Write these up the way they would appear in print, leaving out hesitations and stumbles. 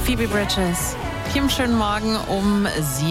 Phoebe Bridgers. Kim, schönen Morgen um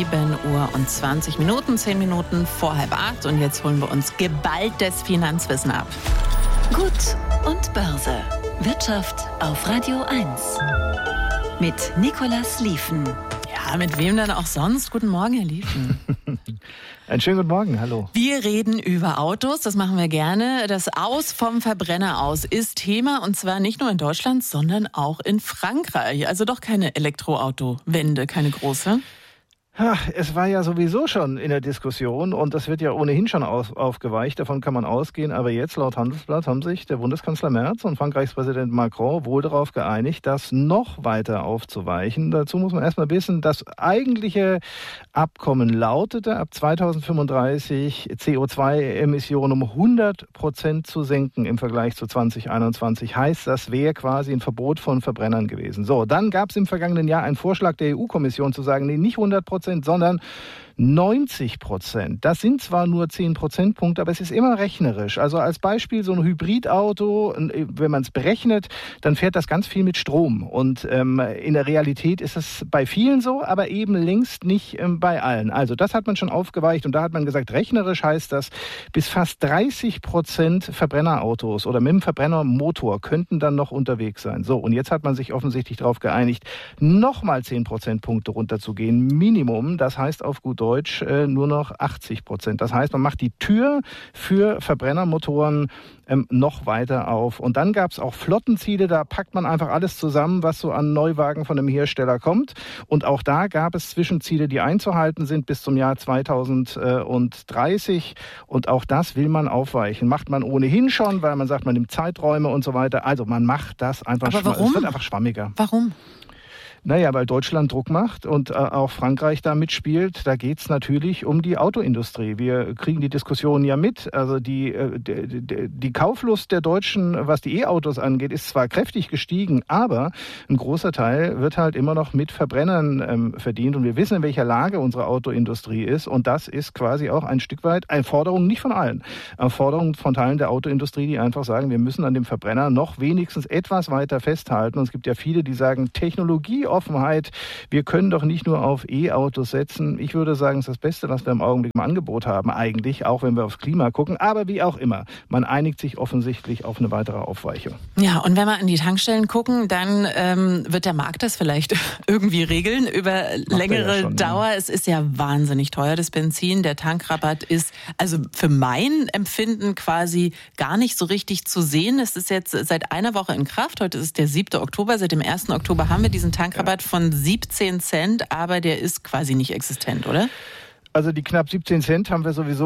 7:20 Uhr, 10 Minuten vor 7:30. Und jetzt holen wir uns geballtes Finanzwissen ab. Gut und Börse. Wirtschaft auf Radio 1. Mit Nicolas Lieven. Ja, mit wem dann auch sonst? Guten Morgen, Herr Lieven. Einen schönen guten Morgen, hallo. Wir reden über Autos, das machen wir gerne. Das Aus vom Verbrenner aus ist Thema, und zwar nicht nur in Deutschland, sondern auch in Frankreich. Also doch keine Elektroautowende, keine große. Ja, es war ja sowieso schon in der Diskussion und das wird ja ohnehin schon aufgeweicht, davon kann man ausgehen. Aber jetzt, laut Handelsblatt, haben sich der Bundeskanzler Merz und Frankreichs Präsident Macron wohl darauf geeinigt, das noch weiter aufzuweichen. Dazu muss man erstmal wissen, das eigentliche Abkommen lautete, ab 2035 CO2-Emissionen um 100% zu senken im Vergleich zu 2021. Heißt, das wäre quasi ein Verbot von Verbrennern gewesen. So, dann gab es im vergangenen Jahr einen Vorschlag der EU-Kommission zu sagen, nee, nicht 100%, sondern 90%. Das sind zwar nur 10 Prozentpunkte, aber es ist immer rechnerisch. Also als Beispiel so ein Hybridauto, wenn man es berechnet, dann fährt das ganz viel mit Strom. Und in der Realität ist es bei vielen so, aber eben längst nicht bei allen. Also das hat man schon aufgeweicht und da hat man gesagt, rechnerisch heißt das, bis fast 30% Verbrennerautos oder mit dem Verbrennermotor könnten dann noch unterwegs sein. So, und jetzt hat man sich offensichtlich darauf geeinigt, nochmal 10 Prozentpunkte runterzugehen, Minimum. Das heißt auf gut Deutsch nur noch 80%. Das heißt, man macht die Tür für Verbrennermotoren noch weiter auf. Und dann gab es auch Flottenziele, da packt man einfach alles zusammen, was so an Neuwagen von einem Hersteller kommt. Und auch da gab es Zwischenziele, die einzuhalten sind bis zum Jahr 2030. Und auch das will man aufweichen. Macht man ohnehin schon, weil man sagt, man nimmt Zeiträume und so weiter. Also man macht das einfach. Aber warum? Es wird einfach schwammiger. Warum? Naja, weil Deutschland Druck macht und auch Frankreich da mitspielt. Da geht's natürlich um die Autoindustrie. Wir kriegen die Diskussion ja mit. Also die Kauflust der Deutschen, was die E-Autos angeht, ist zwar kräftig gestiegen, aber ein großer Teil wird halt immer noch mit Verbrennern verdient. Und wir wissen, in welcher Lage unsere Autoindustrie ist. Und das ist quasi auch ein Stück weit eine Forderung, nicht von allen, eine Forderung von Teilen der Autoindustrie, die einfach sagen, wir müssen an dem Verbrenner noch wenigstens etwas weiter festhalten. Und es gibt ja viele, die sagen, Technologieoffenheit, wir können doch nicht nur auf E-Autos setzen. Ich würde sagen, es ist das Beste, was wir im Augenblick im Angebot haben, eigentlich, auch wenn wir aufs Klima gucken. Aber wie auch immer, man einigt sich offensichtlich auf eine weitere Aufweichung. Ja, und wenn wir an die Tankstellen gucken, dann wird der Markt das vielleicht irgendwie regeln über längere Dauer. Ja. Es ist ja wahnsinnig teuer, das Benzin. Der Tankrabatt ist also für mein Empfinden quasi gar nicht so richtig zu sehen. Es ist jetzt seit einer Woche in Kraft. Heute ist der 7. Oktober. Seit dem 1. Oktober haben wir diesen Tankrabatt von 17 Cent, aber der ist quasi nicht existent, oder? Also die knapp 17 Cent haben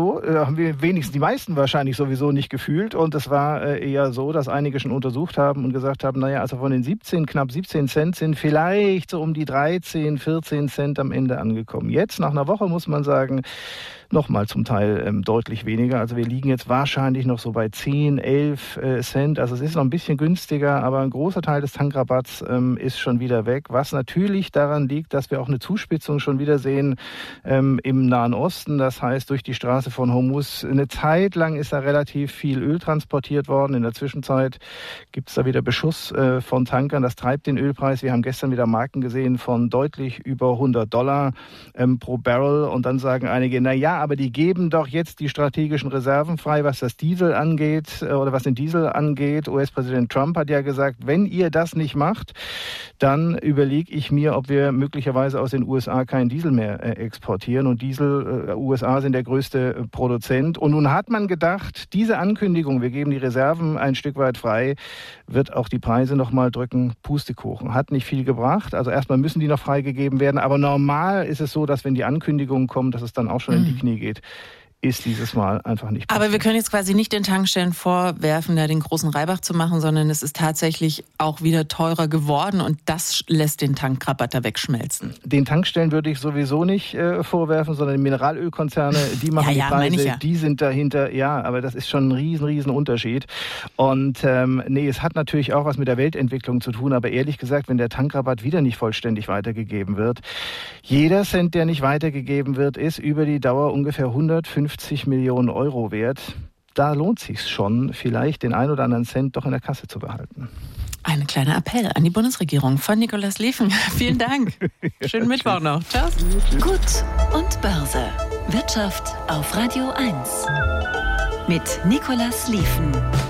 wir wenigstens die meisten wahrscheinlich sowieso nicht gefühlt. Und es war eher so, dass einige schon untersucht haben und gesagt haben, naja, also von den knapp 17 Cent sind vielleicht so um die 13, 14 Cent am Ende angekommen. Jetzt, nach einer Woche, muss man sagen, nochmal zum Teil deutlich weniger. Also wir liegen jetzt wahrscheinlich noch so bei 10, 11 Cent. Also es ist noch ein bisschen günstiger, aber ein großer Teil des Tankrabatts ist schon wieder weg. Was natürlich daran liegt, dass wir auch eine Zuspitzung schon wieder sehen im Nahen Osten. Das heißt, durch die Straße von Hormuz. Eine Zeit lang ist da relativ viel Öl transportiert worden. In der Zwischenzeit gibt es da wieder Beschuss von Tankern. Das treibt den Ölpreis. Wir haben gestern wieder Marken gesehen von deutlich über $100 pro Barrel. Und dann sagen einige, na ja, aber die geben doch jetzt die strategischen Reserven frei, was das Diesel angeht oder was den Diesel angeht. US-Präsident Trump hat ja gesagt, wenn ihr das nicht macht, dann überlege ich mir, ob wir möglicherweise aus den USA keinen Diesel mehr exportieren. Und USA sind der größte Produzent. Und nun hat man gedacht, diese Ankündigung, wir geben die Reserven ein Stück weit frei, wird auch die Preise nochmal drücken. Pustekuchen. Hat nicht viel gebracht. Also erstmal müssen die noch freigegeben werden. Aber normal ist es so, dass wenn die Ankündigung kommt, dass es dann auch schon in die Knie geht. Ist dieses Mal einfach nicht passiert. Aber wir können jetzt quasi nicht den Tankstellen vorwerfen, da den großen Reibach zu machen, sondern es ist tatsächlich auch wieder teurer geworden und das lässt den Tankrabatt da wegschmelzen. Den Tankstellen würde ich sowieso nicht vorwerfen, sondern die Mineralölkonzerne, die machen die Preise, die sind dahinter. Ja, aber das ist schon ein riesen Unterschied. Und es hat natürlich auch was mit der Weltentwicklung zu tun, aber ehrlich gesagt, wenn der Tankrabatt wieder nicht vollständig weitergegeben wird, jeder Cent, der nicht weitergegeben wird, ist über die Dauer ungefähr 150 Millionen Euro wert. Da lohnt es sich schon, vielleicht den ein oder anderen Cent doch in der Kasse zu behalten. Ein kleiner Appell an die Bundesregierung von Nikolaus Lieven. Vielen Dank. Schönen Mittwoch noch. Ciao. Gut und Börse. Wirtschaft auf Radio 1. Mit Nikolaus Lieven.